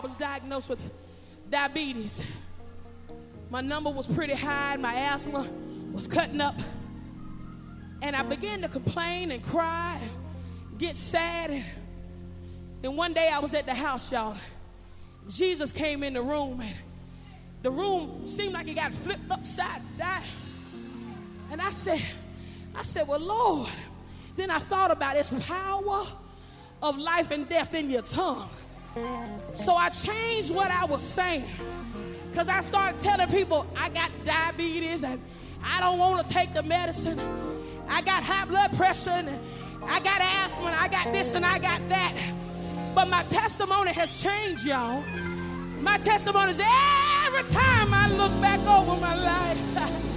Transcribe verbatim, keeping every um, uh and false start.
I was diagnosed with diabetes. My number was pretty high, and my asthma was cutting up. And I began to complain and cry and get sad. And then one day I was at the house, y'all. Jesus came in the room, and the room seemed like it got flipped upside down. And I said, I said, well, Lord. Then I thought about this power of life and death in your tongue. So I changed what I was saying, because I started telling people I got diabetes and I don't want to take the medicine. I got high blood pressure and I got asthma and I got this and I got that. But my testimony has changed, y'all. My testimony is every time I look back over my life,